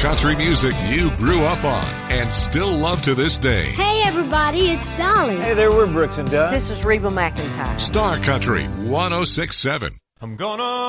country music you grew up on and still love to this day. Hey, everybody, it's Dolly. Hey there, we're Brooks and Dunn. This is Reba McEntire. Star Country 106.7. I'm gonna